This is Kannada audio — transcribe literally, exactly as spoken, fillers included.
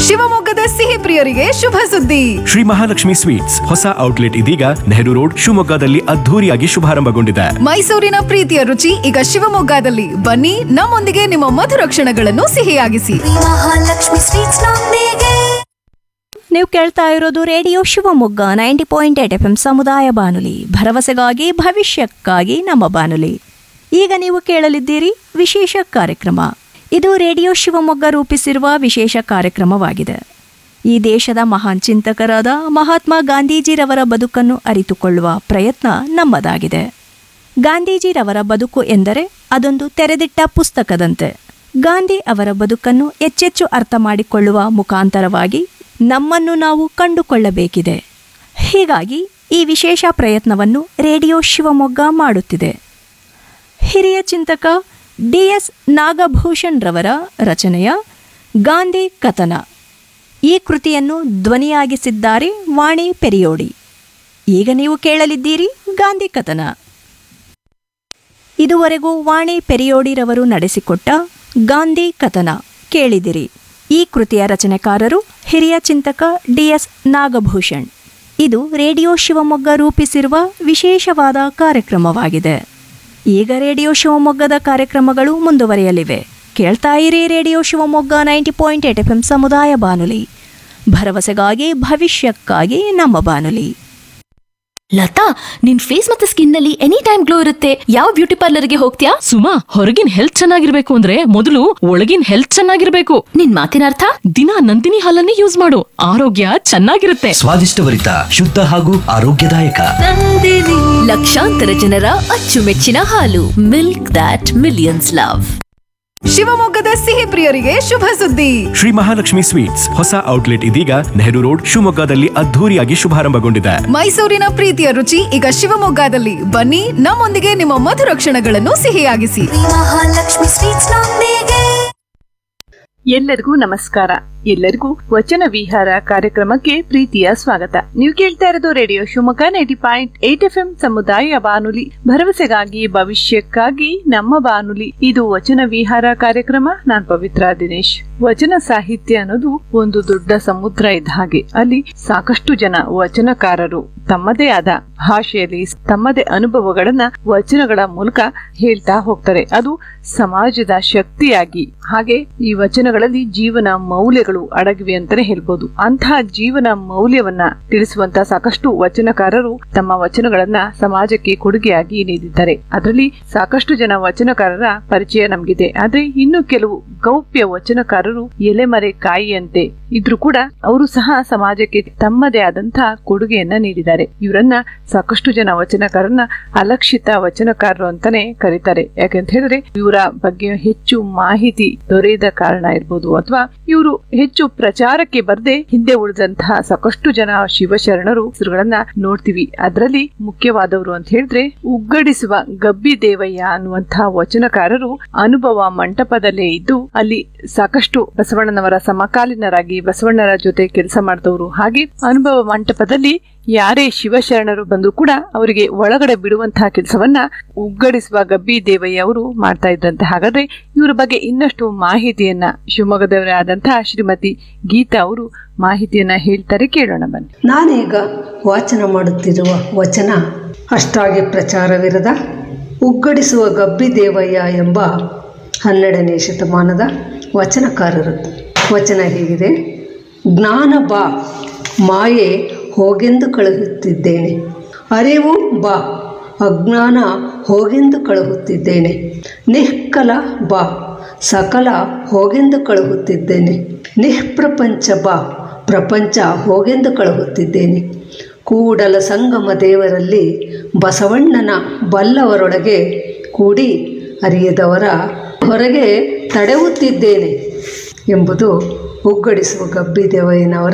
ಶಿವಮೊಗ್ಗದ ಸಿಹಿ ಪ್ರಿಯರಿಗೆ ಶುಭ ಸುದ್ದಿ. ಶ್ರೀ ಮಹಾಲಕ್ಷ್ಮಿ ಸ್ವೀಟ್ಸ್ ಹೊಸ ಔಟ್ಲೆಟ್ ಇದೀಗ ನೆಹರು ರೋಡ್ ಶಿವಮೊಗ್ಗದಲ್ಲಿ ಅದ್ಧೂರಿಯಾಗಿ ಶುಭಾರಂಭಗೊಂಡಿದೆ. ಮೈಸೂರಿನ ಪ್ರೀತಿಯ ರುಚಿ ಈಗ ಶಿವಮೊಗ್ಗದಲ್ಲಿ. ಬನ್ನಿ, ನಮ್ಮೊಂದಿಗೆ ನಿಮ್ಮ ಮಧುರ ಕ್ಷಣಗಳನ್ನು ಸಿಹಿಯಾಗಿಸಿ. ಮಹಾಲಕ್ಷ್ಮಿ ಸ್ವೀಟ್ಸ್ ನೊಂದಿಗೆ. ನೀವು ಕೇಳ್ತಾ ಇರೋದು radio Shivamogga ninety point eight F M ಸಮುದಾಯ ಬಾನುಲಿ, ಭರವಸೆಗಾಗಿ ಭವಿಷ್ಯಕ್ಕಾಗಿ ನಮ್ಮ ಬಾನುಲಿ. ಈಗ ನೀವು ಕೇಳಲಿದ್ದೀರಿ ವಿಶೇಷ ಕಾರ್ಯಕ್ರಮ. ಇದು ರೇಡಿಯೋ ಶಿವಮೊಗ್ಗ ರೂಪಿಸಿರುವ ವಿಶೇಷ ಕಾರ್ಯಕ್ರಮವಾಗಿದೆ. ಈ ದೇಶದ ಮಹಾನ್ ಚಿಂತಕರಾದ ಮಹಾತ್ಮ ಗಾಂಧೀಜಿರವರ ಬದುಕನ್ನು ಅರಿತುಕೊಳ್ಳುವ ಪ್ರಯತ್ನ ನಮ್ಮದಾಗಿದೆ. ಗಾಂಧೀಜಿರವರ ಬದುಕು ಎಂದರೆ ಅದೊಂದು ತೆರೆದಿಟ್ಟ ಪುಸ್ತಕದಂತೆ. ಗಾಂಧಿ ಅವರ ಬದುಕನ್ನು ಹೆಚ್ಚೆಚ್ಚು ಅರ್ಥ ಮಾಡಿಕೊಳ್ಳುವ ಮುಖಾಂತರವಾಗಿ ನಮ್ಮನ್ನು ನಾವು ಕಂಡುಕೊಳ್ಳಬೇಕಿದೆ. ಹೀಗಾಗಿ ಈ ವಿಶೇಷ ಪ್ರಯತ್ನವನ್ನು ರೇಡಿಯೋ ಶಿವಮೊಗ್ಗ ಮಾಡುತ್ತಿದೆ. ಹಿರಿಯ ಚಿಂತಕ ಡಿ ಎಸ್ ನಾಗಭೂಷಣ್ ರವರ ರಚನೆಯ ಗಾಂಧಿ ಕಥನ, ಈ ಕೃತಿಯನ್ನು ಧ್ವನಿಯಾಗಿಸಿದ್ದಾರೆ ವಾಣಿ ಪೆರಿಯೋಡಿ. ಈಗ ನೀವು ಕೇಳಲಿದ್ದೀರಿ ಗಾಂಧಿ ಕಥನ. ಇದುವರೆಗೂ ವಾಣಿ ಪೆರಿಯೋಡಿರವರು ನಡೆಸಿಕೊಟ್ಟ ಗಾಂಧಿ ಕಥನ ಕೇಳಿದಿರಿ. ಈ ಕೃತಿಯ ರಚನೆಕಾರರು ಹಿರಿಯ ಚಿಂತಕ ಡಿ ಎಸ್ ನಾಗಭೂಷಣ್. ಇದು ರೇಡಿಯೋ ಶಿವಮೊಗ್ಗ ರೂಪಿಸಿರುವ ವಿಶೇಷವಾದ ಕಾರ್ಯಕ್ರಮವಾಗಿದೆ. ಈಗ ರೇಡಿಯೋ ಶಿವಮೊಗ್ಗದ ಕಾರ್ಯಕ್ರಮಗಳು ಮುಂದುವರಿಯಲಿವೆ. ಕೇಳ್ತಾ ಇರಿ radio Shivamogga ninety point eight F M ಸಮುದಾಯ ಬಾನುಲಿ, ಭರವಸೆಗಾಗಿ ಭವಿಷ್ಯಕ್ಕಾಗಿ ನಮ್ಮ ಬಾನುಲಿ. ಲತಾ, ನಿನ್ ಫೇಸ್ ಮತ್ತೆ ಸ್ಕಿನ್ ನಲ್ಲಿ ಎನಿ ಟೈಮ್ ಗ್ಲೋ ಇರುತ್ತೆ. ಯಾವ ಬ್ಯೂಟಿ ಪಾರ್ಲರ್ಗೆ ಹೋಗ್ತೀಯಾ? ಸುಮಾ, ಹೊರಗಿನ ಹೆಲ್ತ್ ಚೆನ್ನಾಗಿರ್ಬೇಕು ಅಂದ್ರೆ ಮೊದಲು ಒಳಗಿನ ಹೆಲ್ತ್ ಚೆನ್ನಾಗಿರ್ಬೇಕು. ನಿನ್ ಮಾತಿನ ಅರ್ಥ? ದಿನ ನಂದಿನಿ ಹಾಲನ್ನೇ ಯೂಸ್ ಮಾಡು, ಆರೋಗ್ಯ ಚೆನ್ನಾಗಿರುತ್ತೆ. ಸ್ವಾದಿಷ್ಟಭರಿತ, ಶುದ್ಧ ಹಾಗೂ ಆರೋಗ್ಯದಾಯಕ ಲಕ್ಷಾಂತರ ಜನರ ಅಚ್ಚುಮೆಚ್ಚಿನ ಹಾಲು. Milk that millions love. ಶಿವಮೊಗ್ಗದ ಸಿಹಿ ಪ್ರಿಯರಿಗೆ ಶುಭ ಸುದ್ದಿ. ಶ್ರೀ ಮಹಾಲಕ್ಷ್ಮಿ ಸ್ವೀಟ್ಸ್ ಹೊಸ ಔಟ್ಲೆಟ್ ಇದೀಗ ನೆಹರು ರೋಡ್ ಶಿವಮೊಗ್ಗದಲ್ಲಿ ಅದ್ಧೂರಿಯಾಗಿ ಶುಭಾರಂಭಗೊಂಡಿದೆ. ಮೈಸೂರಿನ ಪ್ರೀತಿಯ ರುಚಿ ಈಗ ಶಿವಮೊಗ್ಗದಲ್ಲಿ. ಬನ್ನಿ, ನಮ್ಮೊಂದಿಗೆ ನಿಮ್ಮ ಮಧುರ ಕ್ಷಣಗಳನ್ನು ಸಿಹಿಯಾಗಿಸಿ. ಮಹಾಲಕ್ಷ್ಮಿ ಸ್ವೀಟ್ಸ್ ನೊಂದಿಗೆ. ಎಲ್ಲರಿಗೂ ನಮಸ್ಕಾರ. ಎಲ್ಲರಿಗೂ ವಚನ ವಿಹಾರ ಕಾರ್ಯಕ್ರಮಕ್ಕೆ ಪ್ರೀತಿಯ ಸ್ವಾಗತ. ನೀವು ಕೇಳ್ತಾ ಇರೋದು radio Shivamogga ninety point eight F M ಸಮುದಾಯ ಬಾನುಲಿ, ಭರವಸೆಗಾಗಿ ಭವಿಷ್ಯಕ್ಕಾಗಿ ನಮ್ಮ ಬಾನುಲಿ. ಇದು ವಚನ ವಿಹಾರ ಕಾರ್ಯಕ್ರಮ. ನಾನ್ ಪವಿತ್ರ ದಿನೇಶ್. ವಚನ ಸಾಹಿತ್ಯ ಅನ್ನೋದು ಒಂದು ದೊಡ್ಡ ಸಮುದ್ರ ಇದ್ದ ಹಾಗೆ. ಅಲ್ಲಿ ಸಾಕಷ್ಟು ಜನ ವಚನಕಾರರು ತಮ್ಮದೇ ಆದ ಭಾಷೆಯಲ್ಲಿ ತಮ್ಮದೇ ಅನುಭವಗಳನ್ನ ವಚನಗಳ ಮೂಲಕ ಹೇಳ್ತಾ ಹೋಗ್ತಾರೆ. ಅದು ಸಮಾಜದ ಶಕ್ತಿಯಾಗಿ, ಹಾಗೆ ಈ ವಚನಗಳಲ್ಲಿ ಜೀವನ ಮೌಲ್ಯಗಳು ಅಡಗಿವೆ ಅಂತಾನೆ ಹೇಳ್ಬೋದು. ಅಂತಹ ಜೀವನ ಮೌಲ್ಯವನ್ನ ತಿಳಿಸುವಂತ ಸಾಕಷ್ಟು ವಚನಕಾರರು ತಮ್ಮ ವಚನಗಳನ್ನ ಸಮಾಜಕ್ಕೆ ಕೊಡುಗೆಯಾಗಿ ನೀಡಿದ್ದಾರೆ. ಅದರಲ್ಲಿ ಸಾಕಷ್ಟು ಜನ ವಚನಕಾರರ ಪರಿಚಯ ನಮ್ಗಿದೆ. ಆದ್ರೆ ಇನ್ನು ಕೆಲವು ಗೌಪ್ಯ ವಚನಕಾರರು ಎಲೆಮರೆ ಕಾಯಿಯಂತೆ ಇದ್ರೂ ಕೂಡ ಅವರು ಸಹ ಸಮಾಜಕ್ಕೆ ತಮ್ಮದೇ ಆದಂತಹ ಕೊಡುಗೆಯನ್ನ ನೀಡಿದ್ದಾರೆ. ಇವರನ್ನ ಸಾಕಷ್ಟು ಜನ ವಚನಕಾರರನ್ನ ಅಲಕ್ಷಿತ ವಚನಕಾರರು ಅಂತಾನೆ ಕರೀತಾರೆ. ಯಾಕಂತ ಹೇಳಿದ್ರೆ ಇವರ ಬಗ್ಗೆ ಹೆಚ್ಚು ಮಾಹಿತಿ ದೊರೆಯದ ಕಾರಣ ಇರ್ಬೋದು, ಅಥವಾ ಇವರು ಹೆಚ್ಚು ಪ್ರಚಾರಕ್ಕೆ ಬರದೆ ಹಿಂದೆ ಉಳಿದಂತಹ ಸಾಕಷ್ಟು ಜನ ಶಿವಶರಣರು ಹೆಸರುಗಳನ್ನ ನೋಡ್ತೀವಿ. ಅದರಲ್ಲಿ ಮುಖ್ಯವಾದವರು ಅಂತ ಹೇಳಿದ್ರೆ ಉಗ್ಗಡಿಸುವ ಗಬ್ಬಿ ದೇವಯ್ಯ ಅನ್ನುವಂತಹ ವಚನಕಾರರು ಅನುಭವ ಮಂಟಪದಲ್ಲೇ ಇದ್ದು ಅಲ್ಲಿ ಸಾಕಷ್ಟು ಬಸವಣ್ಣನವರ ಸಮಕಾಲೀನರಾಗಿ ಬಸವಣ್ಣರ ಜೊತೆ ಕೆಲಸ ಮಾಡಿದವರು. ಹಾಗೆ ಅನುಭವ ಮಂಟಪದಲ್ಲಿ ಯಾರೇ ಶಿವಶರಣರು ಬಂದು ಕೂಡ ಅವರಿಗೆ ಒಳಗಡೆ ಬಿಡುವಂತಹ ಕೆಲಸವನ್ನ ಉಗ್ಗಡಿಸುವ ಗಬ್ಬಿ ದೇವಯ್ಯ ಅವರು ಮಾಡ್ತಾ ಇದ್ರಂತೆ. ಹಾಗಾದ್ರೆ ಇವರ ಬಗ್ಗೆ ಇನ್ನಷ್ಟು ಮಾಹಿತಿಯನ್ನ ಶಿವಮೊಗ್ಗದವರೇ ಆದಂತಹ ಶ್ರೀಮತಿ ಗೀತಾ ಅವರು ಮಾಹಿತಿಯನ್ನ ಹೇಳ್ತಾರೆ, ಕೇಳೋಣ ಬನ್ನಿ. ನಾನೀಗ ವಾಚನ ಮಾಡುತ್ತಿರುವ ವಚನ ಅಷ್ಟಾಗಿ ಪ್ರಚಾರವಿರದ ಉಗ್ಗಡಿಸುವ ಗಬ್ಬಿ ದೇವಯ್ಯ ಎಂಬ ಹನ್ನೆರಡನೇ ಶತಮಾನದ ವಚನಕಾರರು. ವಚನ ಹೀಗಿದೆ: ಜ್ಞಾನ ಬಾ, ಮಾಯೆ ಹೋಗೆಂದು ಕಳುಹುತ್ತಿದ್ದೇನೆ. ಅರಿವು ಬಾ, ಅಜ್ಞಾನ ಹೋಗೆಂದು ಕಳುಹುತ್ತಿದ್ದೇನೆ. ನಿಷ್ಕಲ ಬಾ, ಸಕಲ ಹೋಗೆಂದು ಕಳುಹುತ್ತಿದ್ದೇನೆ. ನಿಷ್ಪ್ರಪಂಚ ಬಾ, ಪ್ರಪಂಚ ಹೋಗೆಂದು ಕಳುಹುತ್ತಿದ್ದೇನೆ. ಕೂಡಲ ಸಂಗಮ ದೇವರಲ್ಲಿ ಬಸವಣ್ಣನ ಬಲ್ಲವರೊಳಗೆ ಕೂಡಿ ಅರಿಯದವರ ಹೊರಗೆ ತಡೆಯುತ್ತಿದ್ದೇನೆ ಎಂಬುದು ಉಗ್ಗಡಿಸುವ ಗಬ್ಬಿ ದೇವಯ್ಯನವರ